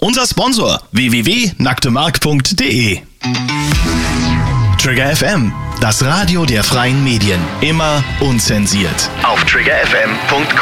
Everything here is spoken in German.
Unser Sponsor www.nacktemark.de. Trigger FM, das Radio der freien Medien. Immer unzensiert. Auf triggerfm.com.